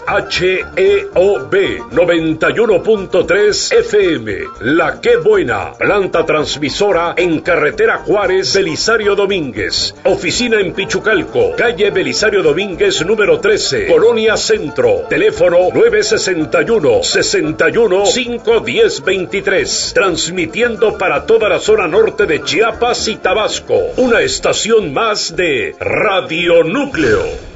HEOB 91.3 FM. La Qué Buena, planta transmisora en carretera Juárez, Belisario Domínguez. Oficina en Pichucalco, calle Belisario Domínguez número 13, Colonia Centro. Teléfono 961-61-510-23. Transmitiendo para toda la zona norte de Chiapas y Tabasco. Una estación más de Radio Núcleo.